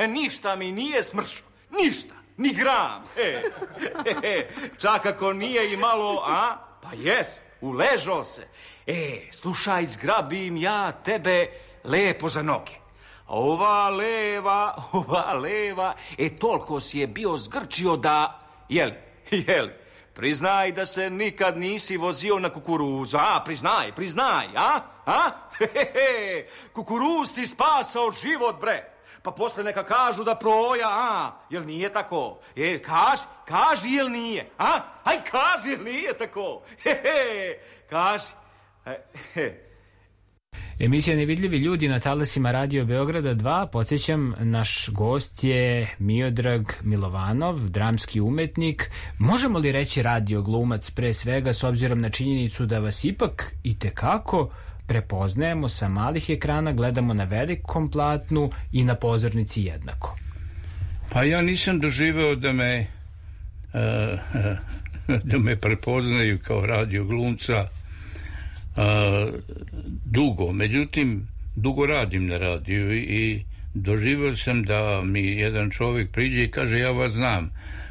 Ništa mi nije smršao. Ništa. Ni gram. Čak ako nije i malo, a? Pa jes, uležao se. Slušaj, zgrabim ja tebe lepo za noge. Ova leva, toliko si je bio zgrčio da... Jeli, priznaj da se nikad nisi vozio na kukuruzu, priznaj, a? Kukuruz ti spasao život, bre. Pa posle neka kažu da proja, jel nije tako? Kaži, jel nije, a? Aj, kaži, jel nije tako? Kaži. Emisija Nevidljivi ljudi na talasima Radio Beograda 2. Podsjećam, naš gost je Miodrag Milovanov, dramski umetnik. Možemo li reći radio glumac pre svega, s obzirom na činjenicu da vas ipak itekako prepoznajemo sa malih ekrana, gledamo na velikom platnu i na pozornici jednako? Pa ja nisam doživeo da me prepoznaju kao radio glumca dugo. Međutim, dugo radim na radiju i doživio sam da mi jedan čovjek priđe i kaže, ja vas znam.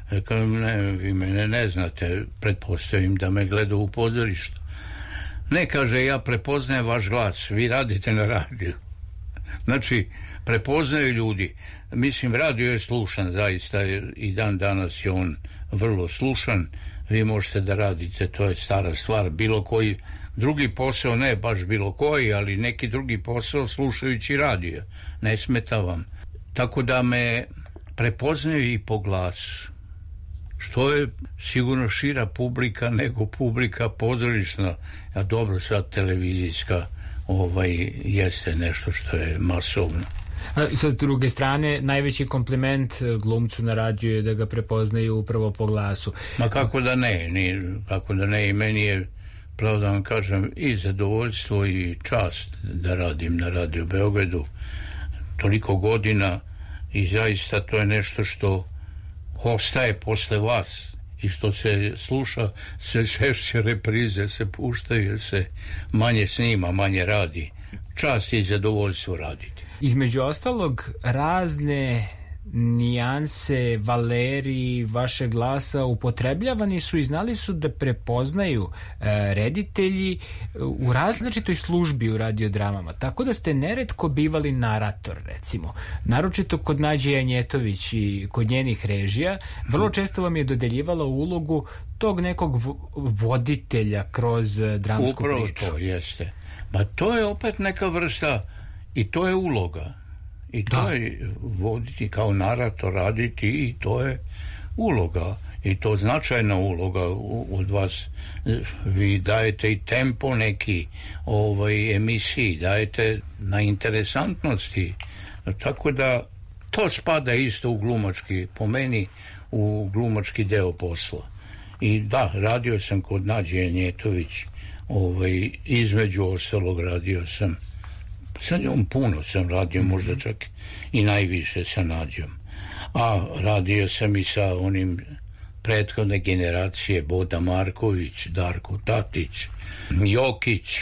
Ne, vi mene ne znate, pretpostavim da me gleda u pozorištu. Ne, kaže, ja prepoznajem vaš glas, vi radite na radiju. Znači, prepoznaju ljudi. Mislim, radio je slušan zaista i dan danas je on vrlo slušan. Vi možete da radite, to je stara stvar. Bilo koji drugi posao, ne baš bilo koji, ali neki drugi posao slušajući radio. Ne smeta vam. Tako da me prepoznaju i po glasu. Što je sigurno šira publika nego publika pozorišna, a dobro sad televizijska jeste nešto što je masovno. A sa druge strane, najveći kompliment glumcu na radiju je da ga prepoznaju upravo po glasu. Ma kako da ne, i meni je, pravo da vam kažem, i zadovoljstvo i čast da radim na Radio Beogradu toliko godina i zaista to je nešto što ostaje posle vas i što se sluša, sve češće reprize se puštaju, jer se manje snima, manje radi. Čast i zadovoljstvo raditi. Između ostalog, razne nijanse, valeri vašeg glasa upotrebljavani su i znali su da prepoznaju reditelji u različitoj službi u radiodramama, tako da ste neretko bivali narator, recimo, naročito kod Nađe Janjetović i kod njenih režija. Vrlo često vam je dodeljivala ulogu tog nekog voditelja kroz dramsku priču. Upravo to jeste. Ma to je opet neka vrsta i to je uloga. I to je voditi kao narator, raditi, i to je uloga. I to značajna uloga od vas. Vi dajete i tempo neki emisiji, dajete na interesantnosti. Tako da to spada isto u glumački, po meni, u glumački deo posla. I da, radio sam kod Nađe Janjetović, između ostalog radio sam sa njom, puno sam radio, možda čak i najviše sa Nađom. A radio sam i sa onim prethodne generacije, Boda Marković, Darko Tatić, Jokić,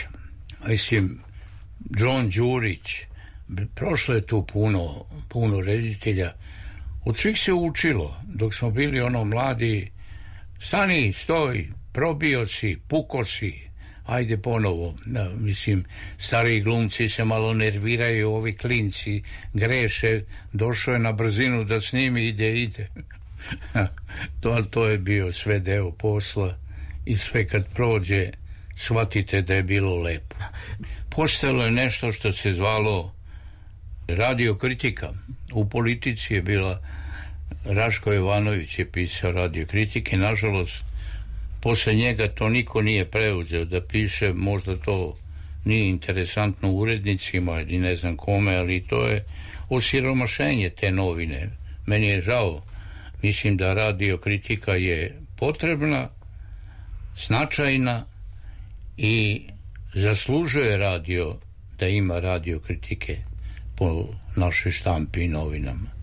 John Đurić. Prošlo je tu puno reditelja. Od svih se učilo. Dok smo bili mladi, stani, stoj, probio si, puko si, ajde ponovo. Stariji glumci se malo nerviraju, ovi klinci greše, došao je na brzinu da snimi, ide. To je bio sve deo posla i sve kad prođe shvatite da je bilo lepo. Postojalo je nešto što se zvalo radiokritika. U Politici je bila, Raško Jovanović je pisao radiokritike, nažalost posle njega to niko nije preuzeo da piše, možda to nije interesantno urednicima ili ne znam kome, ali to je osiromašenje te novine. Meni je žao. Mislim da radiokritika je potrebna, značajna i zaslužuje radio da ima radiokritike po našoj štampi i novinama.